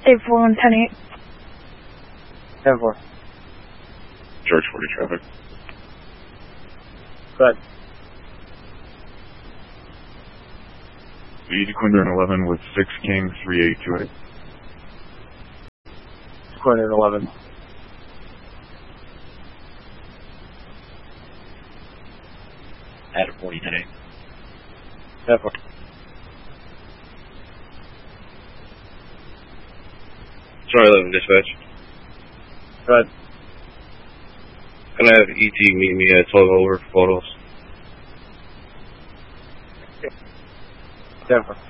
841 10-8. 10-4. George 40 traffic. Go ahead. Easy Quinder 11 with 6 King 3828. Quinder 11. Adam 40 10-8. 10-4. Charlie 11 dispatch. Go ahead. Can I have ET meet me at 12 over for photos? 10-4.